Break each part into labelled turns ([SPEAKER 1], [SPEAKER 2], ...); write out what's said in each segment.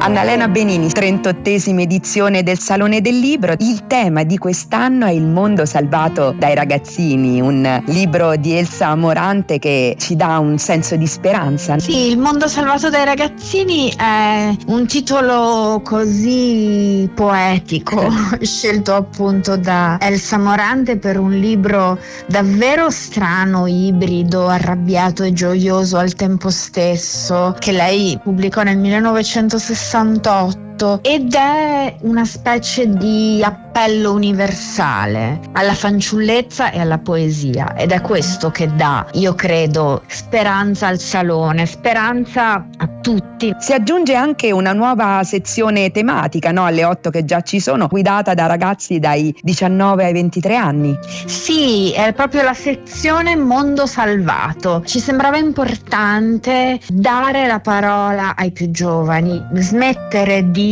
[SPEAKER 1] Annalena Benini, 38esima edizione del Salone del Libro. Il tema di quest'anno è Il mondo salvato dai ragazzini, un libro di Elsa Morante che ci dà un senso di speranza.
[SPEAKER 2] Sì, Il mondo salvato dai ragazzini è un titolo così poetico, scelto appunto da Elsa Morante per un libro davvero strano, ibrido, arrabbiato e gioioso al tempo stesso, che lei pubblicò nel 1968 ed è una specie di appello universale alla fanciullezza e alla poesia, ed è questo che dà, io credo, speranza al Salone, speranza a tutti.
[SPEAKER 1] Si aggiunge anche una nuova sezione tematica, no? Alle 8 che già ci sono, guidata da ragazzi dai 19 ai 23 anni.
[SPEAKER 2] Sì, è proprio la sezione Mondo Salvato. Ci sembrava importante dare la parola ai più giovani, smettere di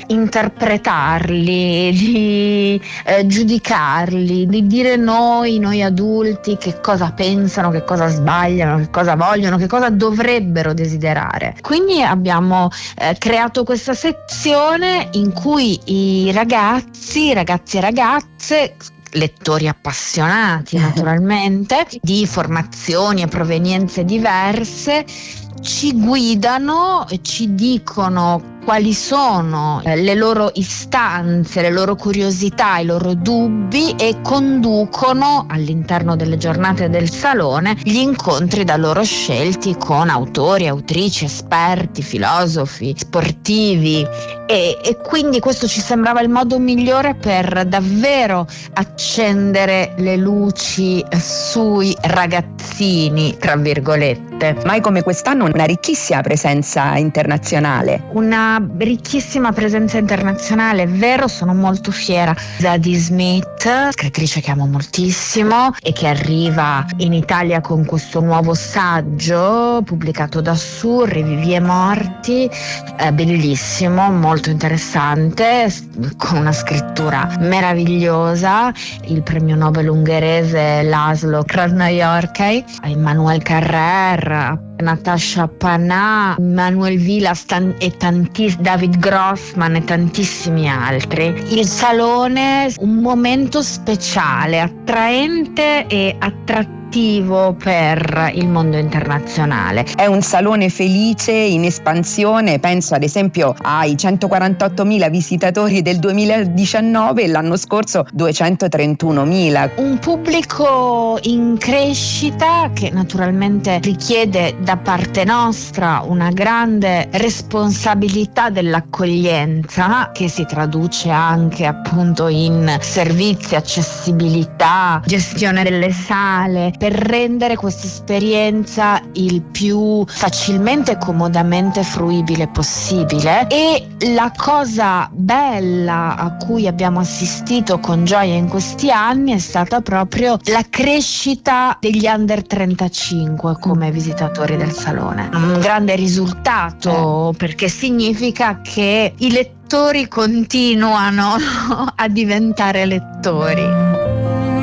[SPEAKER 2] interpretarli, di giudicarli, di dire noi adulti che cosa pensano, che cosa sbagliano, che cosa vogliono, che cosa dovrebbero desiderare. Quindi abbiamo creato questa sezione in cui i ragazzi e ragazze, lettori appassionati naturalmente, di formazioni e provenienze diverse, ci guidano e ci dicono quali sono le loro istanze, le loro curiosità, i loro dubbi, e conducono all'interno delle giornate del Salone gli incontri da loro scelti con autori, autrici, esperti, filosofi, sportivi, e quindi questo ci sembrava il modo migliore per davvero accendere le luci sui ragazzini, tra virgolette.
[SPEAKER 1] Mai come quest'anno una ricchissima presenza internazionale.
[SPEAKER 2] Una ricchissima presenza internazionale, è vero, sono molto fiera. Zadie Smith, scrittrice che amo moltissimo e che arriva in Italia con questo nuovo saggio pubblicato da Surri, Vivi e Morti, bellissimo, molto interessante, con una scrittura meravigliosa. Il premio Nobel ungherese Laszlo Krasznahorkai, Emmanuel Carrer, Natasha Panà, Manuel Vilas e David Grossman e tantissimi altri. Il Salone, un momento speciale, attraente e attrattivo per il mondo internazionale.
[SPEAKER 1] È un salone felice, in espansione. Penso ad esempio ai 148.000 visitatori del 2019 e l'anno scorso 231.000.
[SPEAKER 2] Un pubblico in crescita che naturalmente richiede da parte nostra una grande responsabilità dell'accoglienza, che si traduce anche appunto in servizi, accessibilità, gestione delle sale, per rendere questa esperienza il più facilmente e comodamente fruibile possibile. E la cosa bella a cui abbiamo assistito con gioia in questi anni è stata proprio la crescita degli under 35 come visitatori del Salone. Un grande risultato, perché significa che i lettori continuano a diventare lettori.